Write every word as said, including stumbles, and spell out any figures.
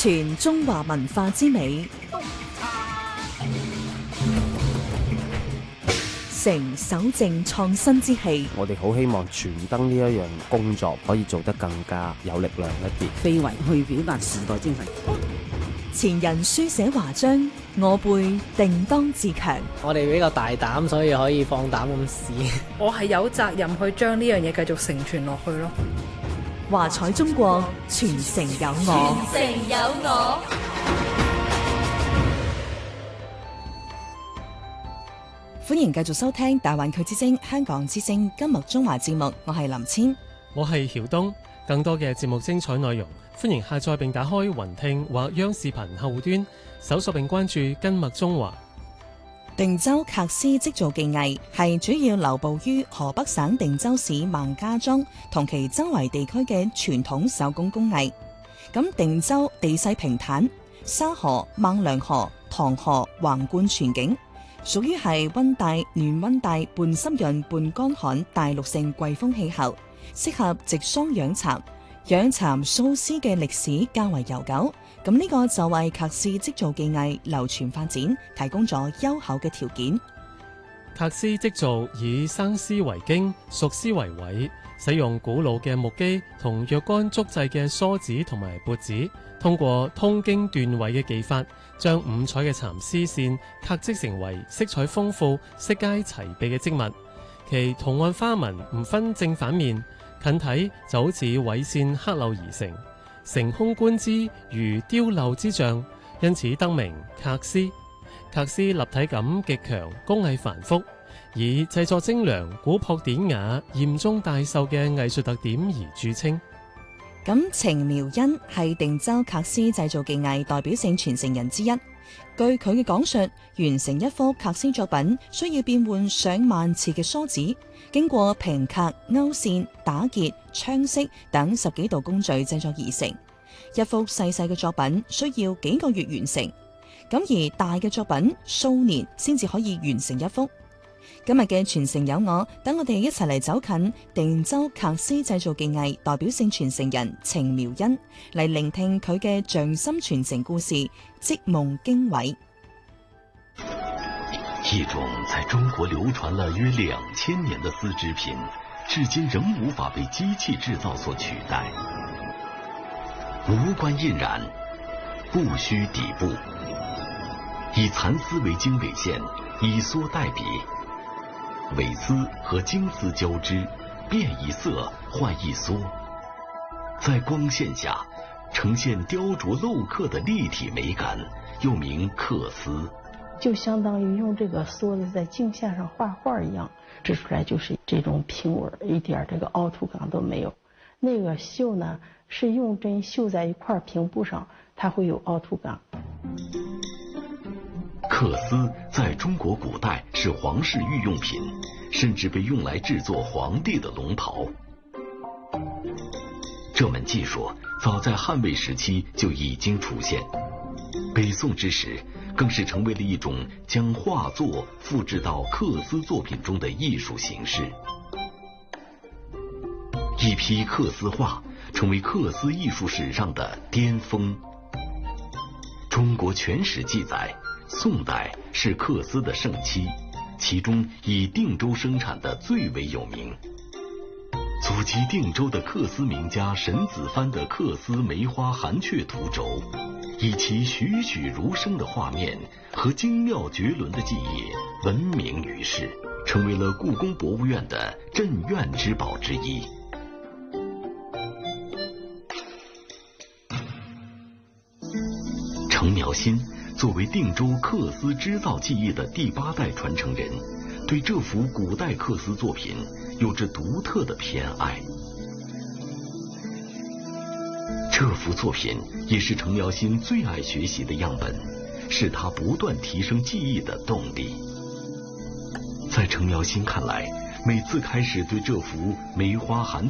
傳中華文化之美，成守正創新之氣。 我哋好希望傳燈呢一樣工作可以做得更加有力量一啲， 非遺去表達時代精神。 前人書寫華章，我輩定當自強。 我哋比較大膽，所以可以放膽咁試。 我係有責任去將呢樣嘢繼續承傳落去咯。 華彩中國，傳承有我。 傳承有我。 歡迎繼續收聽大灣區之聲香港之聲今日中華節目，我係林千， 我係曉東。更多嘅節目精彩內容，歡迎下載並打開雲聽或央視頻客戶端，搜索並關注今日中華。 定州笳絲織造技藝係主要流布於河北省定州市孟家莊同其周圍地區嘅傳統手工工藝。咁定州地勢平坦，沙河、孟良河、唐河橫貫全景，屬於係溫帶、暖溫帶半濕潤半乾旱大陸性季風氣候，適合植桑養蠶。養蠶繅絲嘅歷史較為悠久，咁呢個就為笳絲織造技藝流傳發展提供咗優厚嘅條件。 笳絲織造以生絲為經，熟絲為緯，使用古老嘅木機同若干竹製嘅梳子同埋撥子，通過通經斷緯嘅技法，將五彩嘅蠶絲線笳織成為色彩豐富、色階齊備嘅織物。其圖案花紋唔分正反面，近睇就好似緯線刻鏤而成，成空觀之如雕鏤之象，因此得名笳絲。笳絲立體感極強，工藝繁複，以製作精良、古樸典雅、嚴宗大秀嘅藝術特點而著稱。 咁程苗欣係定州笳絲製造技藝代表性傳承人之一。據佢嘅講述，完成一幅笳絲作品需要變換上萬次嘅梳子，經過平笳、勾線、打結、槍飾等十幾道工序製作而成。一幅細細嘅作品需要幾個月完成，咁而大嘅作品數年先至可以完成一幅。今日嘅傳承有我，等我哋一齊嚟走近定州笳絲製造技藝代表性傳承人程苗欣，嚟聆聽佢嘅匠心傳承故事，織夢經緯。 一種在中國流傳了約兩千年的絲織品，至今仍無法被機器製造所取代。無關印染，不需底布，以蠶絲為經緯線，以梭代筆。緯絲和經絲交織，變一色換一梭，在光線下呈現雕琢鏤刻的立體美感，又名笳絲。 就相當於用這個梭子在鏡線上畫畫一樣，織出來就是這種平紋，一點這個凹凸感都沒有。那個繡呢，是用針繡在一塊平布上，它會有凹凸感。 笳絲在中國古代是皇室御用品，甚至被用來製作皇帝的龍袍。這門技術早在漢魏時期就已經出現，北宋之時更是成為了一種將畫作複製到笳絲作品中的藝術形式。一批笳絲畫成為笳絲藝術史上的巔峰。中國全史記載，宋代是笳絲的盛期，其中以定州生產的最為有名。祖籍定州的笳絲名家沈子藩的笳絲梅花寒雀圖軸，以其栩栩如生的畫面和精妙絕倫的技藝聞名於世，成為了故宮博物院的鎮院之寶之一。程苗欣作為定州笳絲織造技藝的第八代傳承人，對這幅古代笳絲作品有着獨特的偏愛。這幅作品也是程苗欣最愛學習的樣本，是他不斷提升技藝的動力。在程苗欣看來，每次開始對這幅梅花寒雀